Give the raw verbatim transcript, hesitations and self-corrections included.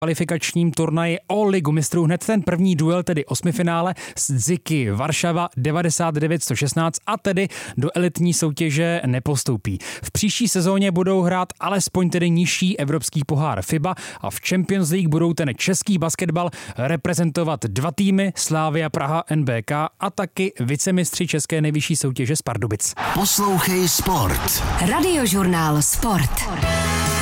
kvalifikačním turnaji o ligu mistrů. Hned ten první duel, tedy osmifinále s Dziky Varšava devadesát devět sto šestnáct a tedy do elitní soutěže nepostoupí. V příští sezóně budou hrát alespoň tedy nižší evropský pohár FIBA a v Champions League budou ten český basketbal reprezentovat dva týmy, Slavia Praha N B K a taky vicemistři české nejvyšší soutěže z Pardubic. Poslouchej Sport. Radiožurnál Sport.